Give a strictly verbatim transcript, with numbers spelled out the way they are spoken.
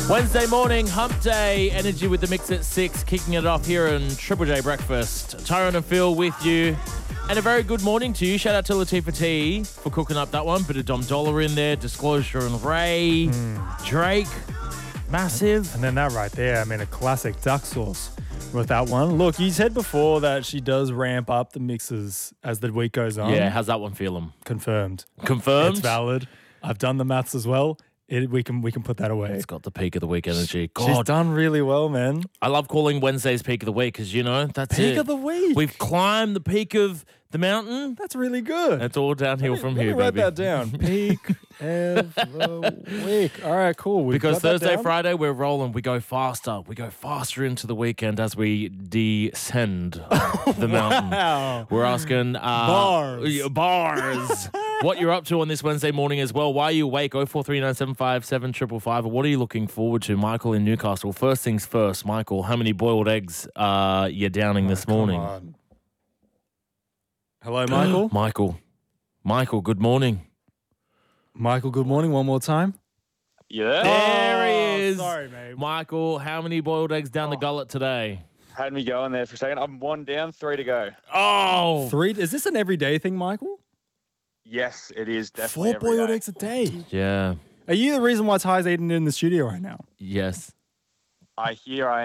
Wednesday morning, hump day, energy with the mix at six, kicking it off here on Triple J Breakfast. Tyrone and Phil with you. And a very good morning to you. Shout out to Latifah T for cooking up that one. Bit of Dom Dollar in there, Disclosure and Ray, mm. Drake, massive. And then that right there, I mean, a classic duck sauce with that one. Look, you said before that she does ramp up the mixes as the week goes on. Yeah, how's that one feeling? Confirmed. Confirmed? It's valid. I've done the maths as well. It, we can we can put that away. It's got the peak of the week energy. God. She's done really well, man. I love calling Wednesdays peak of the week because, you know, that's peak it. of the week. We've climbed the peak of the mountain. That's really good. It's all downhill let me, from let here, me write baby. that down. Peak of the week. All right, cool. We've because got that Thursday, down. Friday, we're rolling. We go faster. We go faster into the weekend as we descend the mountain. Wow. We're asking... Uh, Bars. Bars. What you're up to on this Wednesday morning as well. Why are you awake? oh four three nine seven five seven five five five. What are you looking forward to? Michael in Newcastle. First things first, Michael, how many boiled eggs are you downing Oh, this come morning? on. Hello, Michael. Michael. Michael, good morning. Michael, good morning. One more time. Yeah. There he Oh, is. sorry, mate. Michael, how many boiled eggs down the gullet today? Had me going there for a second. I'm one down, three to go. Oh! Three. Is this an everyday thing, Michael? Yes, it is definitely Four every boiled day. eggs a day. Yeah. Are you the reason why Ty's eating in the studio right now? Yes. I hear I